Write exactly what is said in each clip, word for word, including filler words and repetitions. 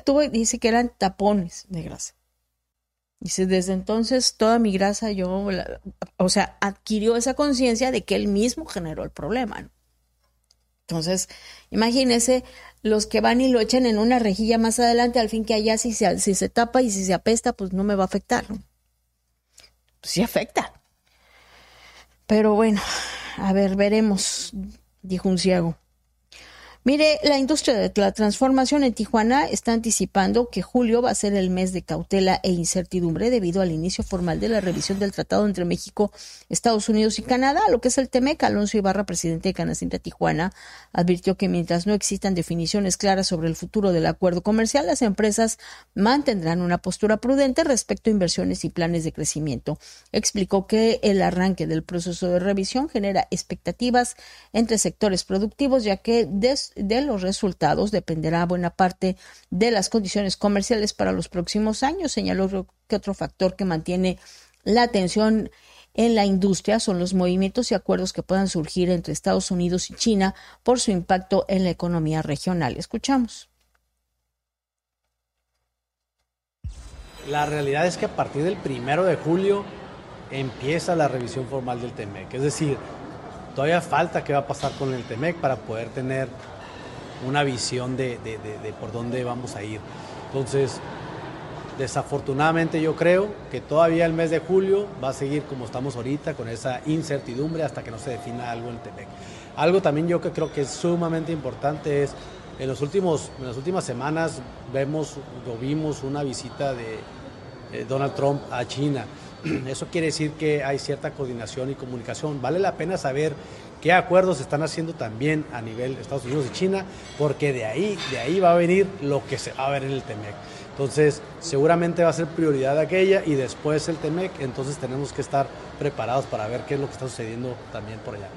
tuvo, dice que eran tapones de grasa. Dice, desde entonces toda mi grasa yo, la, o sea, adquirió esa conciencia de que él mismo generó el problema, ¿no? Entonces, imagínense los que van y lo echan en una rejilla más adelante, al fin que allá si se, si se tapa y si se apesta, pues no me va a afectar, ¿no? Pues sí afecta. Pero bueno, a ver, veremos, dijo un ciego. Mire, la industria de la transformación en Tijuana está anticipando que julio va a ser el mes de cautela e incertidumbre debido al inicio formal de la revisión del tratado entre México, Estados Unidos y Canadá, lo que es el Temec. Alonso Ibarra, presidente de Canacintra Tijuana, advirtió que mientras no existan definiciones claras sobre el futuro del acuerdo comercial, las empresas mantendrán una postura prudente respecto a inversiones y planes de crecimiento. Explicó que el arranque del proceso de revisión genera expectativas entre sectores productivos, ya que des de los resultados dependerá buena parte de las condiciones comerciales para los próximos años. Señaló que otro factor que mantiene la atención en la industria son los movimientos y acuerdos que puedan surgir entre Estados Unidos y China por su impacto en la economía regional. Escuchamos. La realidad es que a partir del primero de julio empieza la revisión formal del Temec, es decir, todavía falta qué va a pasar con el Temec para poder tener una visión de, de, de, de por dónde vamos a ir. Entonces, desafortunadamente yo creo que todavía el mes de julio va a seguir como estamos ahorita, con esa incertidumbre hasta que no se defina algo en el Temec. Algo también yo que creo que es sumamente importante es, en, los últimos, en las últimas semanas vemos o vimos una visita de eh, Donald Trump a China. Eso quiere decir que hay cierta coordinación y comunicación. Vale la pena saber qué acuerdos se están haciendo también a nivel de Estados Unidos y China, porque de ahí, de ahí va a venir lo que se va a ver en el Temec. Entonces, seguramente va a ser prioridad aquella y después el Temec, entonces tenemos que estar preparados para ver qué es lo que está sucediendo también por allá.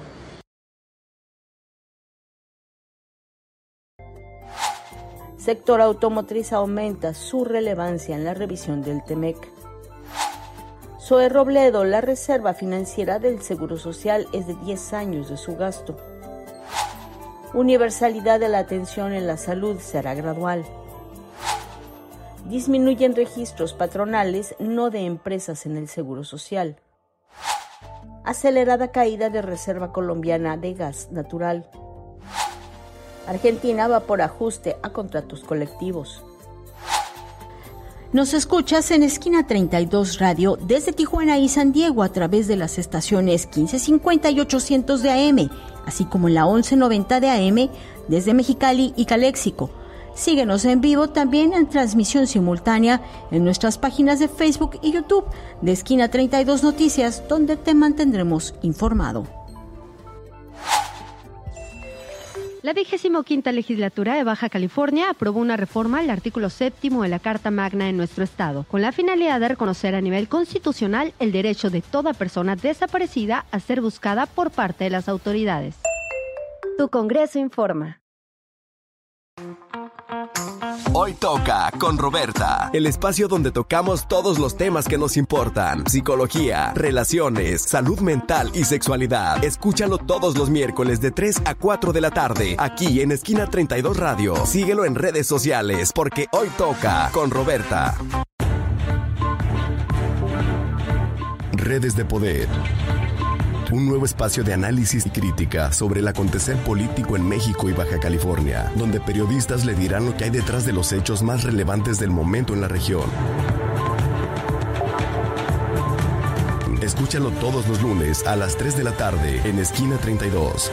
Sector automotriz aumenta su relevancia en la revisión del Temec. Zoe Robledo, la reserva financiera del Seguro Social es de diez años de su gasto. Universalidad de la atención en la salud será gradual. Disminuyen registros patronales, no de empresas en el Seguro Social. Acelerada caída de reserva colombiana de gas natural. Argentina va por ajuste a contratos colectivos. Nos escuchas en Esquina treinta y dos Radio desde Tijuana y San Diego a través de las estaciones quince cincuenta y ochocientos de A M, así como en la once noventa de A M desde Mexicali y Caléxico. Síguenos en vivo también en transmisión simultánea en nuestras páginas de Facebook y YouTube de Esquina treinta y dos Noticias, donde te mantendremos informado. La vigésimo quinta legislatura de Baja California aprobó una reforma al artículo séptimo de la Carta Magna en nuestro estado, con la finalidad de reconocer a nivel constitucional el derecho de toda persona desaparecida a ser buscada por parte de las autoridades. Tu Congreso informa. Hoy toca con Roberta, el espacio donde tocamos todos los temas que nos importan: psicología, relaciones, salud mental y sexualidad. Escúchalo todos los miércoles de tres a cuatro de la tarde, aquí en Esquina treinta y dos Radio. Síguelo en redes sociales, porque hoy toca con Roberta. Redes de Poder. Un nuevo espacio de análisis y crítica sobre el acontecer político en México y Baja California, donde periodistas le dirán lo que hay detrás de los hechos más relevantes del momento en la región. Escúchalo todos los lunes a las tres de la tarde en Esquina treinta y dos.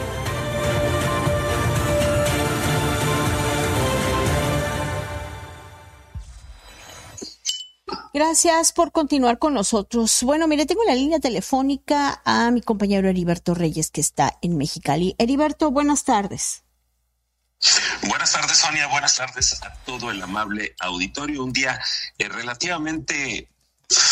Gracias por continuar con nosotros. Bueno, mire, tengo en la línea telefónica a mi compañero Heriberto Reyes, que está en Mexicali. Heriberto, buenas tardes. Buenas tardes, Sonia. Buenas tardes a todo el amable auditorio. Un día eh, relativamente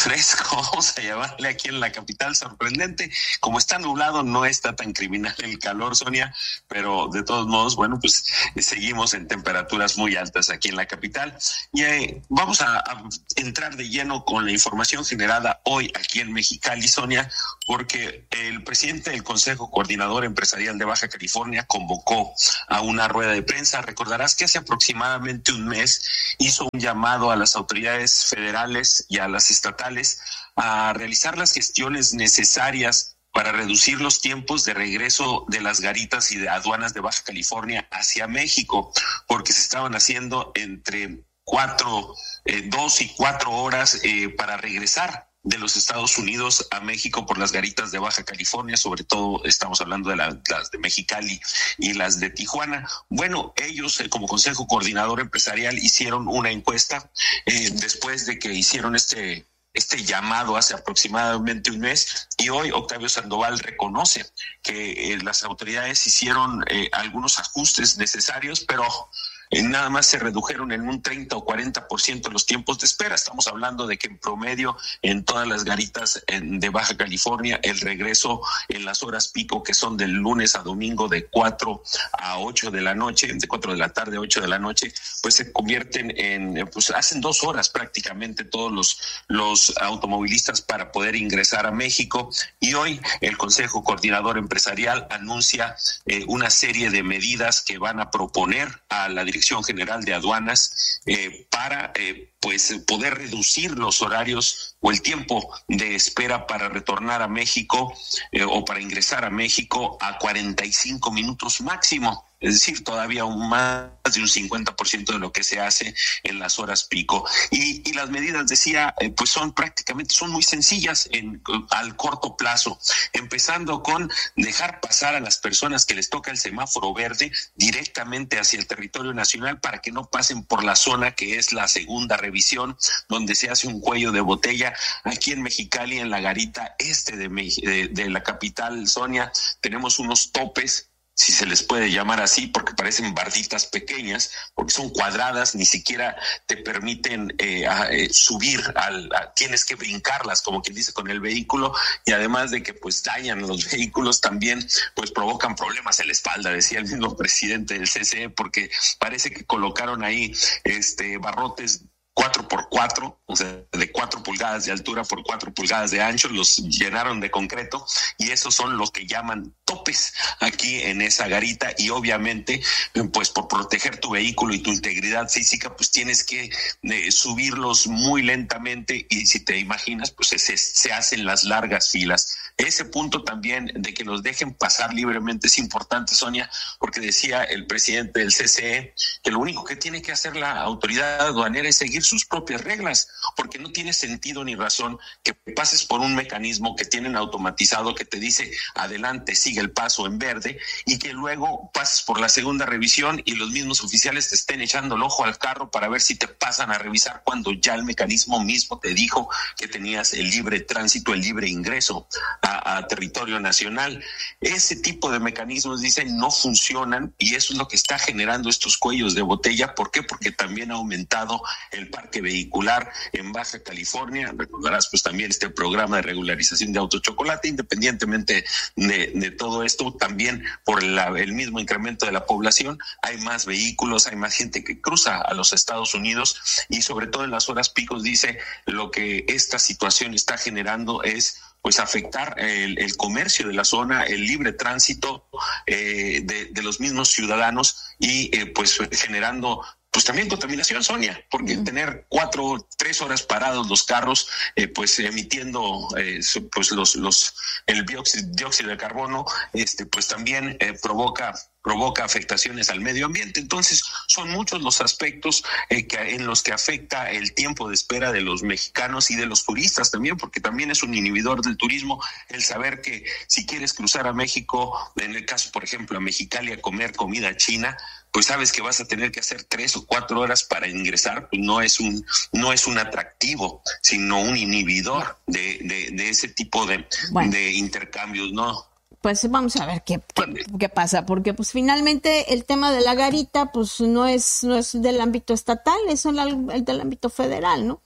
fresco, vamos a llamarle aquí en la capital, sorprendente. Como está nublado, no está tan criminal el calor, Sonia, pero de todos modos, bueno, pues seguimos en temperaturas muy altas aquí en la capital. Y eh, vamos a, a entrar de lleno con la información generada hoy aquí en Mexicali, Sonia, porque el presidente del Consejo Coordinador Empresarial de Baja California convocó a una rueda de prensa. Recordarás que hace aproximadamente un mes hizo un llamado a las autoridades federales y a las estatales a realizar las gestiones necesarias para reducir los tiempos de regreso de las garitas y de aduanas de Baja California hacia México, porque se estaban haciendo entre cuatro, eh, dos y cuatro horas eh, para regresar de los Estados Unidos a México por las garitas de Baja California, sobre todo estamos hablando de la, las de Mexicali y las de Tijuana. Bueno, ellos eh, como Consejo Coordinador Empresarial hicieron una encuesta eh, después de que hicieron este este llamado hace aproximadamente un mes, y hoy Octavio Sandoval reconoce que eh, las autoridades hicieron eh, algunos ajustes necesarios, pero Eh, nada más se redujeron en un treinta o cuarenta por ciento los tiempos de espera. Estamos hablando de que en promedio en todas las garitas en, de Baja California el regreso en las horas pico, que son del lunes a domingo de cuatro a ocho de la noche, de cuatro de la tarde a ocho de la noche, pues se convierten en, pues hacen dos horas prácticamente todos los, los automovilistas para poder ingresar a México. Y hoy el Consejo Coordinador Empresarial anuncia eh, una serie de medidas que van a proponer a la Dirección General de Aduanas eh, para eh, pues poder reducir los horarios o el tiempo de espera para retornar a México eh, o para ingresar a México a cuarenta y cinco minutos máximo. Es decir, todavía un más de un cincuenta por ciento de lo que se hace en las horas pico. Y, y las medidas, decía, eh, pues son prácticamente, son muy sencillas en, al corto plazo, empezando con dejar pasar a las personas que les toca el semáforo verde directamente hacia el territorio nacional para que no pasen por la zona que es la segunda revisión, donde se hace un cuello de botella. Aquí en Mexicali, en la garita este de, de, de la capital, Sonia, tenemos unos topes, si se les puede llamar así, porque parecen barditas pequeñas, porque son cuadradas, ni siquiera te permiten eh, a, eh, subir, al, a, tienes que brincarlas, como quien dice, con el vehículo, y además de que pues dañan los vehículos, también pues provocan problemas en la espalda, decía el mismo presidente del C C E, porque parece que colocaron ahí este barrotes cuatro por cuatro, o sea, de cuatro pulgadas de altura por cuatro pulgadas de ancho, los llenaron de concreto, y esos son los que llaman topes aquí en esa garita. Y obviamente, pues por proteger tu vehículo y tu integridad física, pues tienes que eh, subirlos muy lentamente, y si te imaginas, pues se, se hacen las largas filas. Ese punto también de que los dejen pasar libremente es importante, Sonia, porque decía el presidente del C C E que lo único que tiene que hacer la autoridad aduanera es seguir sus propias reglas, porque no tiene sentido ni razón que pases por un mecanismo que tienen automatizado que te dice adelante, sigue el paso en verde, y que luego pases por la segunda revisión y los mismos oficiales te estén echando el ojo al carro para ver si te pasan a revisar cuando ya el mecanismo mismo te dijo que tenías el libre tránsito, el libre ingreso a, a territorio nacional. Ese tipo de mecanismos, dicen, no funcionan, y eso es lo que está generando estos cuellos de botella. ¿Por qué? Porque también ha aumentado el parque vehicular en Baja California. Recordarás pues también este programa de regularización de autochocolate. Independientemente de, de todo esto, también por la, el mismo incremento de la población, hay más vehículos, hay más gente que cruza a los Estados Unidos, y sobre todo en las horas picos, dice, lo que esta situación está generando es pues afectar el, el comercio de la zona, el libre tránsito eh, de, de los mismos ciudadanos, y eh, pues generando pues también contaminación, Sonia, porque mm. tener cuatro, tres horas parados los carros, eh, pues emitiendo eh, pues los los el dióxido, dióxido de carbono, este pues también eh, provoca provoca afectaciones al medio ambiente. Entonces, son muchos los aspectos eh, que, en los que afecta el tiempo de espera de los mexicanos y de los turistas también, porque también es un inhibidor del turismo el saber que si quieres cruzar a México, en el caso, por ejemplo, a Mexicali, a comer comida china, pues sabes que vas a tener que hacer tres o cuatro horas para ingresar. Pues no es un no es un atractivo, sino un inhibidor de, de, de ese tipo de, bueno. de intercambios, ¿no? Pues vamos a ver qué, qué, qué pasa, porque pues finalmente el tema de la garita pues no es no es del ámbito estatal, es el, el del ámbito federal, ¿no?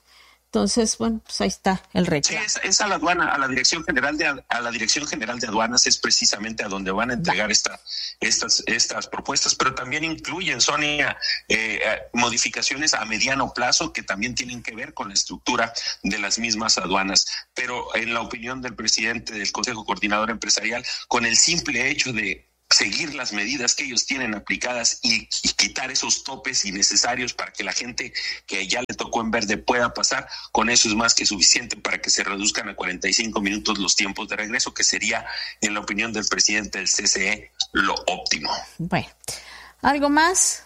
Entonces, bueno, pues ahí está el reclamo. Sí, es, es a la aduana, a la Dirección General de a la Dirección General de Aduanas es precisamente a donde van a entregar esta, estas, estas propuestas, pero también incluyen, Sonia, eh, modificaciones a mediano plazo que también tienen que ver con la estructura de las mismas aduanas. Pero en la opinión del presidente del Consejo Coordinador Empresarial, con el simple hecho de seguir las medidas que ellos tienen aplicadas y, y quitar esos topes innecesarios para que la gente que ya le tocó en verde pueda pasar, con eso es más que suficiente para que se reduzcan a cuarenta y cinco minutos los tiempos de regreso, que sería, en la opinión del presidente del C C E, lo óptimo. Bueno, ¿algo más?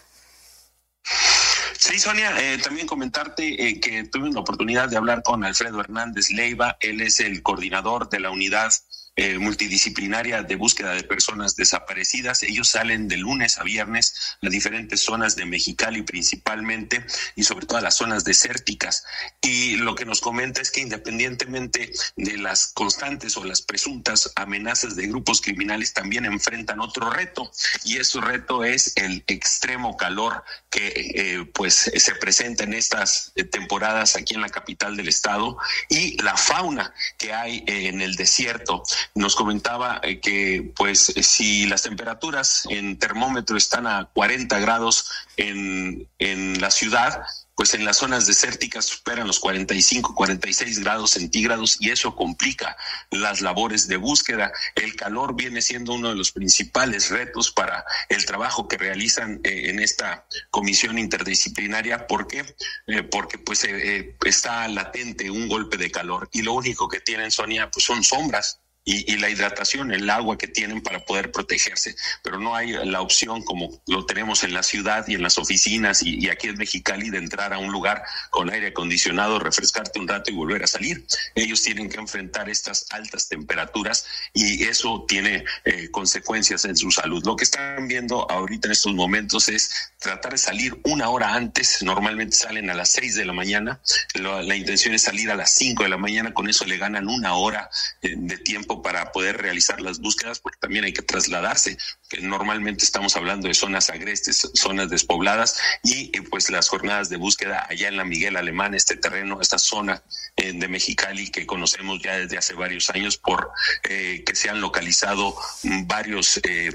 Sí, Sonia, eh, también comentarte eh, que tuve la oportunidad de hablar con Alfredo Hernández Leiva. Él es el coordinador de la unidad Eh, multidisciplinaria de búsqueda de personas desaparecidas. Ellos salen de lunes a viernes a diferentes zonas de Mexicali principalmente, y sobre todo a las zonas desérticas. Y lo que nos comenta es que independientemente de las constantes o las presuntas amenazas de grupos criminales, también enfrentan otro reto, y ese reto es el extremo calor que eh, pues se presenta en estas eh, temporadas aquí en la capital del estado, y la fauna que hay eh, en el desierto. Nos comentaba eh, que pues si las temperaturas en termómetro están a cuarenta grados en, en la ciudad, pues en las zonas desérticas superan los cuarenta y cinco, cuarenta y seis grados centígrados, y eso complica las labores de búsqueda. El calor viene siendo uno de los principales retos para el trabajo que realizan eh, en esta comisión interdisciplinaria. ¿Por qué? Eh, porque pues eh, eh, está latente un golpe de calor, y lo único que tienen, Sonia, pues son sombras. Y, y la hidratación, el agua que tienen para poder protegerse, pero no hay la opción como lo tenemos en la ciudad y en las oficinas y, y aquí en Mexicali, de entrar a un lugar con aire acondicionado, refrescarte un rato y volver a salir. Ellos tienen que enfrentar estas altas temperaturas y eso tiene eh, consecuencias en su salud. Lo que están viendo ahorita en estos momentos es tratar de salir una hora antes. Normalmente salen a las seis de la mañana, la, la intención es salir a las cinco de la mañana, con eso le ganan una hora eh, de tiempo para poder realizar las búsquedas, porque también hay que trasladarse, que normalmente estamos hablando de zonas agrestes, zonas despobladas, y eh, pues las jornadas de búsqueda allá en la Miguel Alemán, este terreno, esta zona eh, de Mexicali que conocemos ya desde hace varios años por eh, que se han localizado varios eh,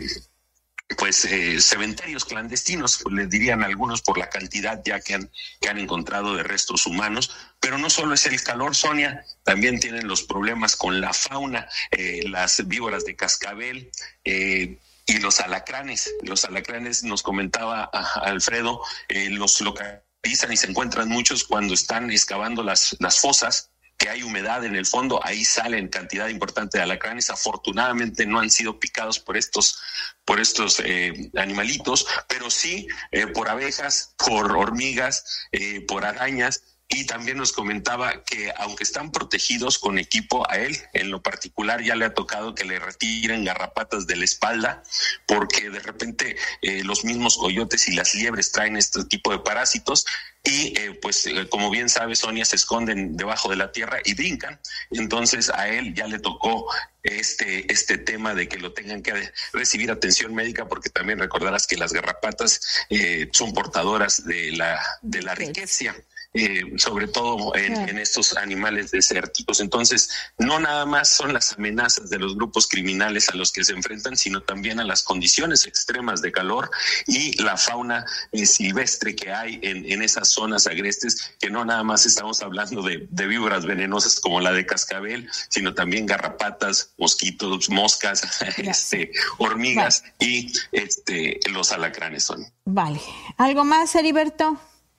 pues eh, cementerios clandestinos, le dirían algunos, por la cantidad ya que han, que han encontrado de restos humanos. Pero no solo es el calor, Sonia, también tienen los problemas con la fauna, eh, las víboras de cascabel eh, y los alacranes. Los alacranes, nos comentaba a, a Alfredo, eh, los localizan y se encuentran muchos cuando están excavando las, las fosas, que hay humedad en el fondo, ahí salen cantidad importante de alacranes. Afortunadamente no han sido picados por estos por estos eh, animalitos, pero sí eh, por abejas, por hormigas, eh, por arañas. Y también nos comentaba que aunque están protegidos con equipo, a él en lo particular ya le ha tocado que le retiren garrapatas de la espalda, porque de repente eh, los mismos coyotes y las liebres traen este tipo de parásitos y eh, pues eh, como bien sabe, Sonia, se esconden debajo de la tierra y brincan. Entonces a él ya le tocó este este tema de que lo tengan que recibir atención médica, porque también recordarás que las garrapatas eh, son portadoras de la de la riqueza. Eh, sobre todo en, en estos animales desérticos. Entonces, no nada más son las amenazas de los grupos criminales a los que se enfrentan, sino también a las condiciones extremas de calor y la fauna eh, silvestre que hay en, en esas zonas agrestes, que no nada más estamos hablando de, de víboras venenosas como la de cascabel, sino también garrapatas, mosquitos, moscas, este, hormigas, vale. y este, los alacranes son. Vale. ¿Algo más, Heriberto?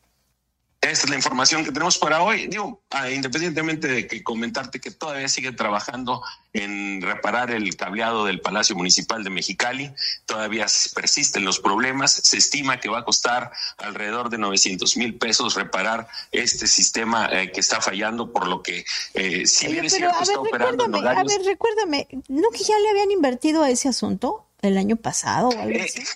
Esta es la información que tenemos para hoy. Digo, ah, independientemente de que comentarte que todavía sigue trabajando en reparar el cableado del Palacio Municipal de Mexicali, todavía persisten los problemas. Se estima que va a costar alrededor de novecientos mil pesos reparar este sistema eh, que está fallando, por lo que eh, si bien es cierto, está operando en horarios. A ver, recuérdame, ¿no que ya le habían invertido a ese asunto el año pasado o algo así? Eh,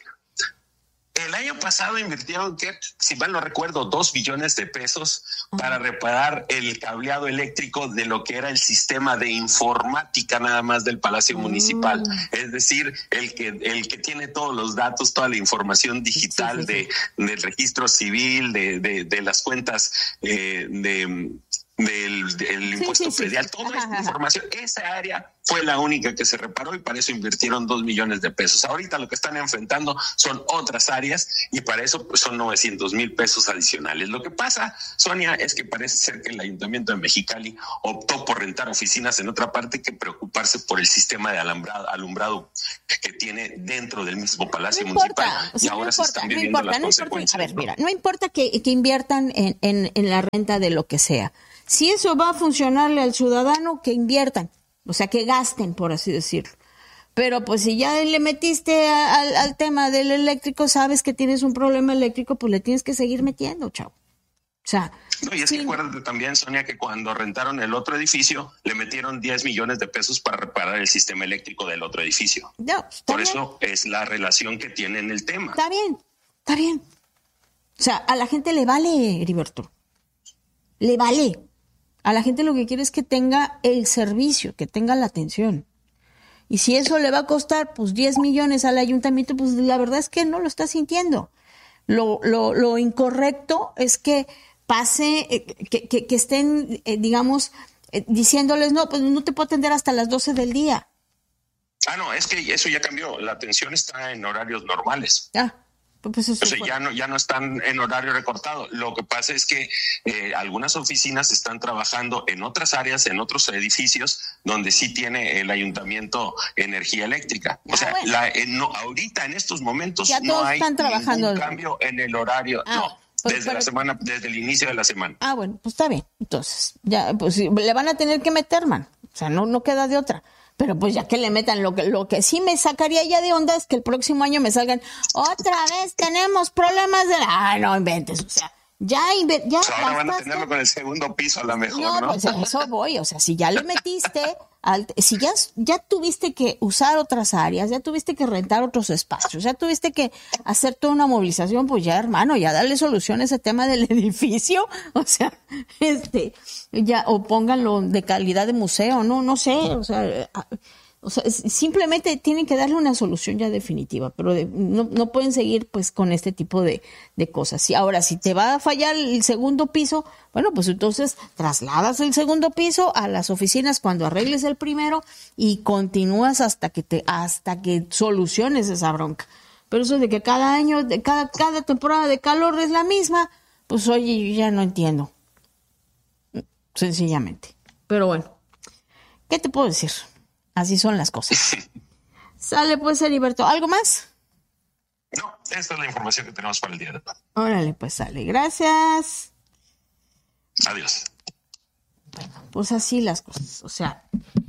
El año pasado invirtieron, que, si mal no recuerdo, dos billones de pesos para reparar el cableado eléctrico de lo que era el sistema de informática nada más del Palacio uh. Municipal. Es decir, el que el que tiene todos los datos, toda la información digital sí, sí, sí. de del registro civil, de, de, de las cuentas eh, de del, del impuesto sí, sí, predial, sí. toda Ajá, esta ajá. información, esa área fue la única que se reparó y para eso invirtieron dos millones de pesos. Ahorita lo que están enfrentando son otras áreas y para eso pues, son novecientos mil pesos adicionales. Lo que pasa, Sonia, es que parece ser que el Ayuntamiento de Mexicali optó por rentar oficinas en otra parte que preocuparse por el sistema de alumbrado, alumbrado que tiene dentro del mismo Palacio No Municipal. importa, o sea, y ahora no se importa, están no viviendo importa, las no importa. consecuencias. A ver, mira, no importa que, que inviertan en, en, en la renta de lo que sea. Si eso va a funcionarle al ciudadano, que inviertan, o sea, que gasten, por así decirlo. Pero pues si ya le metiste a, al, al tema del eléctrico, sabes que tienes un problema eléctrico, pues le tienes que seguir metiendo, chavo. O sea... No, y es sí. que acuérdate también, Sonia, que cuando rentaron el otro edificio, le metieron diez millones de pesos para reparar el sistema eléctrico del otro edificio. No, está Por bien. eso es la relación que tienen el tema. Está bien, está bien. O sea, a la gente le vale, Heriberto. Le vale. A la gente lo que quiere es que tenga el servicio, que tenga la atención. Y si eso le va a costar, pues, diez millones al ayuntamiento, pues, la verdad es que no lo está sintiendo. Lo, lo, lo incorrecto es que pase, eh, que, que, que estén, eh, digamos, eh, diciéndoles, no, pues no te puedo atender hasta las doce del día. Ah, no, es que eso ya cambió. La atención está en horarios normales. Ah, pues eso O sea, fue. ya no, ya no están en horario recortado. Lo que pasa es que eh, algunas oficinas están trabajando en otras áreas, en otros edificios, donde sí tiene el ayuntamiento energía eléctrica. O Ah, sea, bueno. la, eh, no, ahorita en estos momentos Ya no todos hay están trabajando. ningún cambio en el horario. Ah, no, pues, desde pero- la semana, desde el inicio de la semana. Ah, bueno, pues está bien. Entonces, ya, pues sí, le van a tener que meter, man. O sea, no, no queda de otra. Pero pues ya que le metan, lo que, lo que sí me sacaría ya de onda es que el próximo año me salgan, otra vez tenemos problemas de... Ah, no inventes, o sea, ya... inve- ya O sea, ahora van a gastaste- tenerlo con el segundo piso a lo mejor, no, ¿no? pues a eso voy, o sea, si ya le metiste, al, si ya, ya tuviste que usar otras áreas, ya tuviste que rentar otros espacios, ya tuviste que hacer toda una movilización, pues ya, hermano, ya darle solución a ese tema del edificio, o sea, este, ya, o pónganlo de calidad de museo, no, no sé, o sea, a- o sea, es- simplemente tienen que darle una solución ya definitiva, pero de- no, no pueden seguir pues con este tipo de, de cosas. Si ahora, si te va a fallar el segundo piso, bueno, pues entonces trasladas el segundo piso a las oficinas cuando arregles el primero y continúas hasta que te, hasta que soluciones esa bronca. Pero eso de que cada año, de cada, cada temporada de calor es la misma, pues oye, yo ya no entiendo. Sencillamente. Pero bueno, ¿qué te puedo decir? Así son las cosas. Sale pues, Heriberto. ¿Algo más? No, esta es la información que tenemos para el día de hoy. Órale, pues sale. Gracias. Adiós. Pues así las cosas. O sea,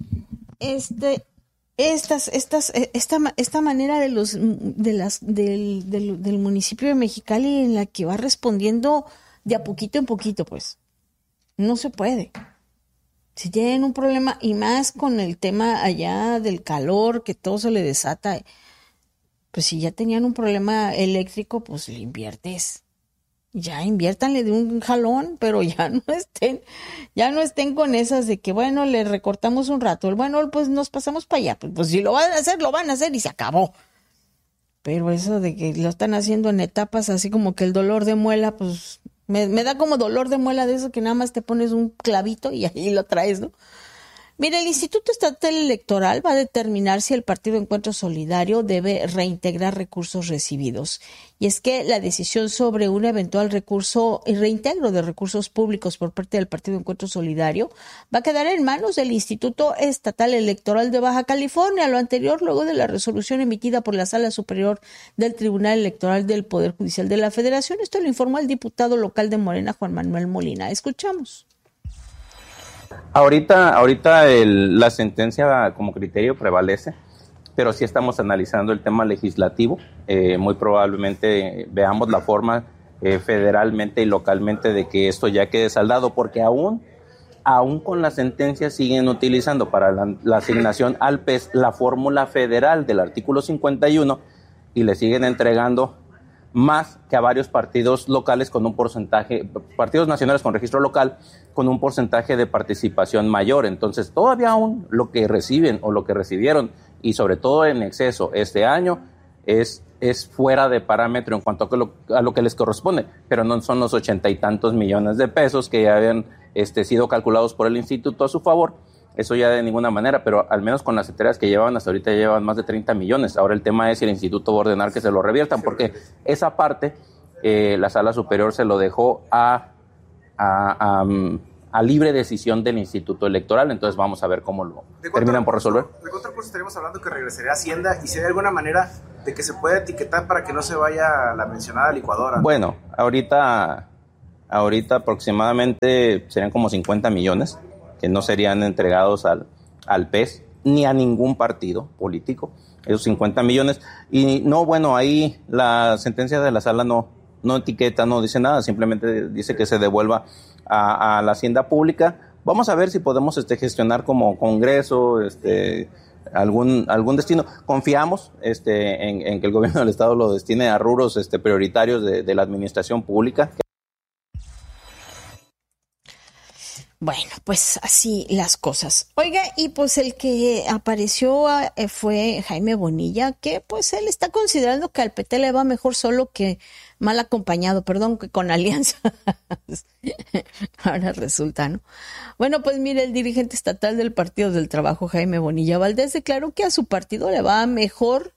este, estas, estas, esta, esta manera de los, de las, del, del, del municipio de Mexicali en la que va respondiendo de a poquito en poquito, pues, no se puede. Si tienen un problema, y más con el tema allá del calor, que todo se le desata, pues si ya tenían un problema eléctrico, pues le inviertes. Ya inviértanle de un jalón, pero ya no estén, ya no estén con esas de que, bueno, le recortamos un rato. Bueno, pues nos pasamos para allá. Pues, pues si lo van a hacer, lo van a hacer y se acabó. Pero eso de que lo están haciendo en etapas, así como que el dolor de muela, pues me, me da como dolor de muela de eso que nada más te pones un clavito y ahí lo traes, ¿no? Mira, el Instituto Estatal Electoral va a determinar si el Partido Encuentro Solidario debe reintegrar recursos recibidos. Y es que la decisión sobre un eventual recurso y reintegro de recursos públicos por parte del Partido Encuentro Solidario va a quedar en manos del Instituto Estatal Electoral de Baja California. Lo anterior luego de la resolución emitida por la Sala Superior del Tribunal Electoral del Poder Judicial de la Federación. Esto lo informó el diputado local de Morena, Juan Manuel Molina. Escuchamos. Ahorita, ahorita el, la sentencia como criterio prevalece, pero sí estamos analizando el tema legislativo. Eh, muy probablemente veamos la forma eh, federalmente y localmente de que esto ya quede saldado, porque aún, aún con la sentencia siguen utilizando para la, la asignación al P E S la fórmula federal del artículo cincuenta y uno y le siguen entregando más que a varios partidos locales con un porcentaje, partidos nacionales con registro local, con un porcentaje de participación mayor. Entonces, todavía aún lo que reciben o lo que recibieron, y sobre todo en exceso este año, es, es fuera de parámetro en cuanto a lo, a lo que les corresponde, pero no son los ochenta y tantos millones de pesos que ya habían este, sido calculados por el instituto a su favor. Eso ya de ninguna manera, pero al menos con las hectáreas que llevan hasta ahorita ya llevan más de treinta millones. Ahora el tema es si el instituto va a ordenar que se lo reviertan, porque esa parte eh, la sala superior se lo dejó a, a, a, a libre decisión del instituto electoral. Entonces vamos a ver cómo lo terminan por resolver. ¿De cuánto recurso estaríamos hablando que regresaría a Hacienda? Y si hay alguna manera de que se pueda etiquetar para que no se vaya la mencionada licuadora. Bueno, ahorita, ahorita aproximadamente serían como cincuenta millones. Que no serían entregados al, al P E S ni a ningún partido político, esos cincuenta millones. Y no, bueno, ahí la sentencia de la sala no, no etiqueta, no dice nada, simplemente dice que se devuelva a, a la hacienda pública. Vamos a ver si podemos este, gestionar como Congreso este, algún, algún destino. Confiamos este, en, en que el gobierno del Estado lo destine a rubros este, prioritarios de, de la administración pública. Bueno, pues así las cosas. Oiga, y pues el que apareció eh, fue Jaime Bonilla, que pues él está considerando que al P T le va mejor solo que mal acompañado, perdón, que con alianza. Ahora resulta, ¿no? Bueno, pues mire, el dirigente estatal del Partido del Trabajo, Jaime Bonilla Valdés, declaró que a su partido le va mejor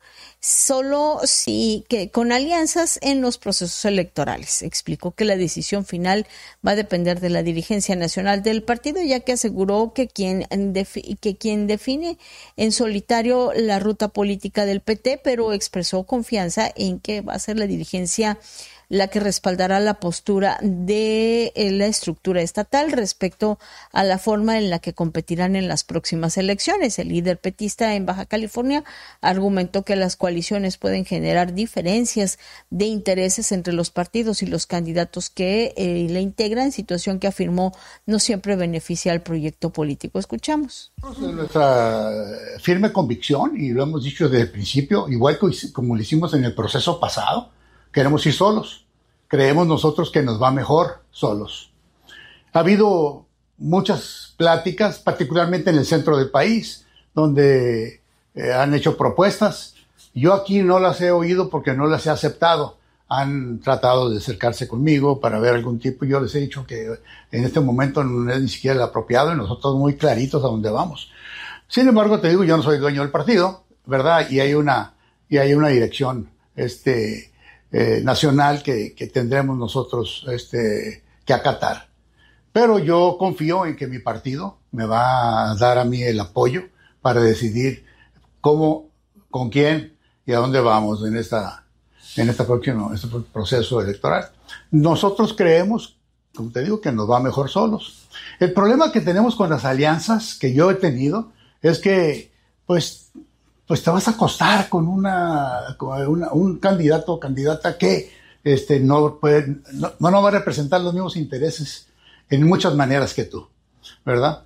solo si que con alianzas en los procesos electorales. Explicó que la decisión final va a depender de la dirigencia nacional del partido, ya que aseguró que quien, defi- que quien define en solitario la ruta política del P T, pero expresó confianza en que va a ser la dirigencia la que respaldará la postura de la estructura estatal respecto a la forma en la que competirán en las próximas elecciones. El líder petista en Baja California argumentó que las coaliciones pueden generar diferencias de intereses entre los partidos y los candidatos que eh, le integran, situación que afirmó no siempre beneficia al proyecto político. Escuchamos. Nuestra firme convicción, y lo hemos dicho desde el principio, igual que como lo hicimos en el proceso pasado, queremos ir solos. Creemos nosotros que nos va mejor solos. Ha habido muchas pláticas, particularmente en el centro del país, donde eh, han hecho propuestas. Yo aquí no las he oído porque no las he aceptado. Han tratado de acercarse conmigo para ver algún tipo. Yo les he dicho que en este momento no es ni siquiera el apropiado y nosotros muy claritos a dónde vamos. Sin embargo, te digo, yo no soy dueño del partido, ¿verdad? Y hay una, y hay una dirección, este... Eh, nacional que, que tendremos nosotros este, que acatar. Pero yo confío en que mi partido me va a dar a mí el apoyo para decidir cómo, con quién y a dónde vamos en esta, en esta próxima, este proceso electoral. Nosotros creemos, como te digo, que nos va mejor solos. El problema que tenemos con las alianzas que yo he tenido es que, pues, pues te vas a acostar con una, con una un candidato o candidata que este, no, puede, no, no va a representar los mismos intereses en muchas maneras que tú, ¿verdad?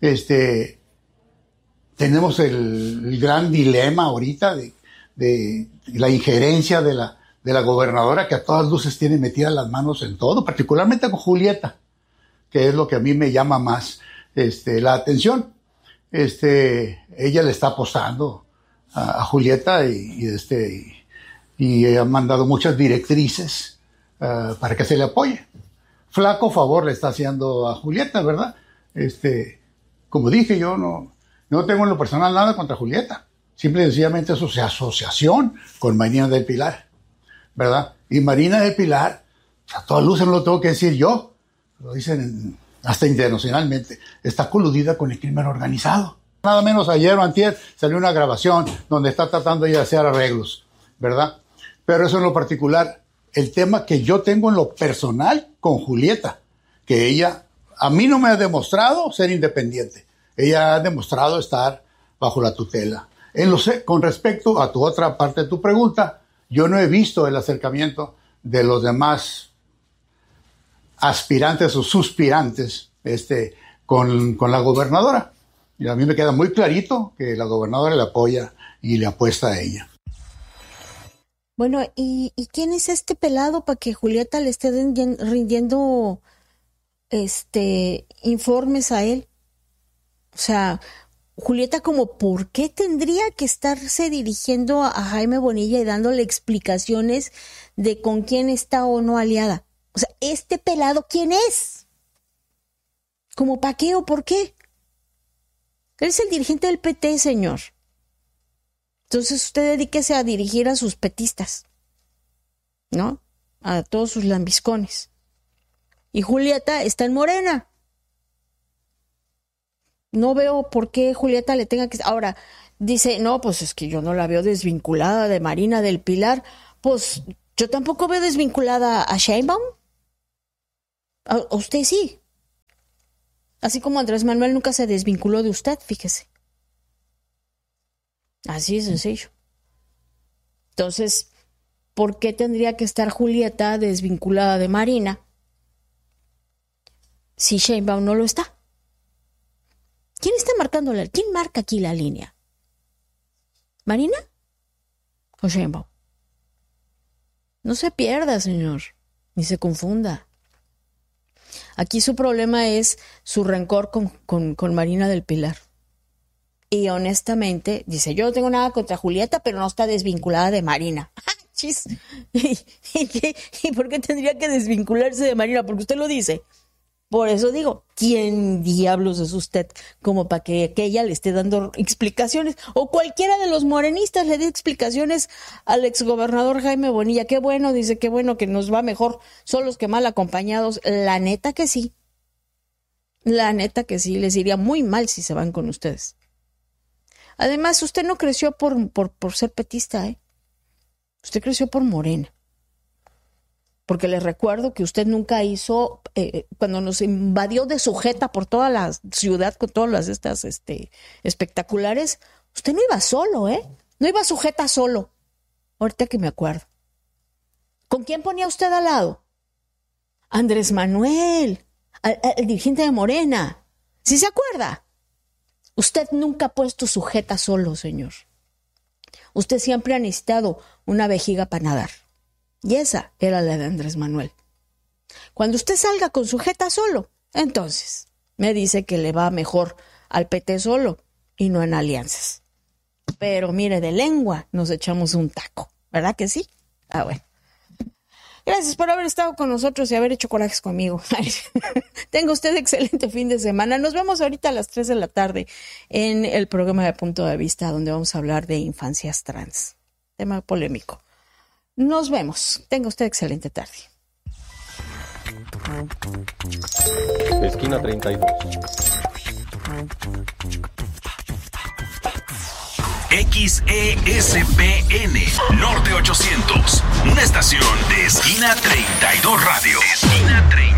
Este, tenemos el, el gran dilema ahorita de, de la injerencia de la, de la gobernadora, que a todas luces tiene metidas las manos en todo, particularmente con Julieta, que es lo que a mí me llama más este, la atención. Este, ella le está apostando a, a Julieta y, y, este, y, y ha mandado muchas directrices uh, para que se le apoye. Flaco favor le está haciendo a Julieta, ¿verdad? Este, como dije, yo no, no tengo en lo personal nada contra Julieta. Simple y sencillamente eso es asociación con Marina del Pilar, ¿verdad? Y Marina del Pilar, a todas luces no lo tengo que decir yo, lo dicen hasta internacionalmente, está coludida con el crimen organizado. Nada menos ayer o antier salió una grabación donde está tratando ella de hacer arreglos, ¿verdad? Pero eso en lo particular, el tema que yo tengo en lo personal con Julieta, que ella a mí no me ha demostrado ser independiente, ella ha demostrado estar bajo la tutela. En lo, con respecto a tu otra parte de tu pregunta, yo no he visto el acercamiento de los demás aspirantes o suspirantes este, con, con la gobernadora. Y a mí me queda muy clarito que la gobernadora le apoya y le apuesta a ella. Bueno, ¿y, y quién es este pelado para que Julieta le esté rindiendo este informes a él? O sea, Julieta, como ¿por qué tendría que estarse dirigiendo a Jaime Bonilla y dándole explicaciones de con quién está o no aliada? O sea, ¿este pelado quién es? ¿Cómo para qué o por qué? Él es el dirigente del P T, señor. Entonces usted dedíquese a dirigir a sus petistas, ¿no? A todos sus lambiscones. Y Julieta está en Morena. No veo por qué Julieta le tenga que... Ahora, dice, no, pues es que yo no la veo desvinculada de Marina del Pilar. Pues yo tampoco veo desvinculada a Sheinbaum. A usted sí. Así como Andrés Manuel nunca se desvinculó de usted, fíjese. Así de sencillo. Entonces, ¿por qué tendría que estar Julieta desvinculada de Marina si Sheinbaum no lo está? ¿Quién está marcando la... ¿Quién marca aquí la línea? ¿Marina o Sheinbaum? No se pierda, señor, ni se confunda. Aquí su problema es su rencor con, con, con Marina del Pilar. Y honestamente, dice, yo no tengo nada contra Julieta, pero no está desvinculada de Marina. Chis. ¿Y, y, qué? ¿Y por qué tendría que desvincularse de Marina? Porque usted lo dice. Por eso digo, ¿quién diablos es usted como para que, que ella le esté dando explicaciones? O cualquiera de los morenistas le dé explicaciones al exgobernador Jaime Bonilla. Qué bueno, dice, qué bueno que nos va mejor solos que mal acompañados. La neta que sí. La neta que sí, les iría muy mal si se van con ustedes. Además, usted no creció por, por, por ser petista, ¿eh? Usted creció por Morena. Porque les recuerdo que usted nunca hizo, eh, cuando nos invadió de sujeta por toda la ciudad con todas las estas este, espectaculares, usted no iba solo, ¿eh? No iba sujeta solo. Ahorita que me acuerdo. ¿Con quién ponía usted al lado? Andrés Manuel, al, al dirigente de Morena. ¿Sí se acuerda? Usted nunca ha puesto sujeta solo, señor. Usted siempre ha necesitado una vejiga para nadar. Y esa era la de Andrés Manuel. Cuando usted salga con sujeta solo, entonces me dice que le va mejor al P T solo y no en alianzas. Pero mire, de lengua nos echamos un taco, ¿verdad que sí? Ah, bueno. Gracias por haber estado con nosotros y haber hecho corajes conmigo. Tenga usted excelente fin de semana. Nos vemos ahorita a las tres de la tarde en el programa de Punto de Vista, donde vamos a hablar de infancias trans. Tema polémico. Nos vemos. Tenga usted excelente tarde. Esquina treinta y dos. X E S P N Norte ochocientos, una estación de Esquina treinta y dos Radio. Esquina treinta y dos.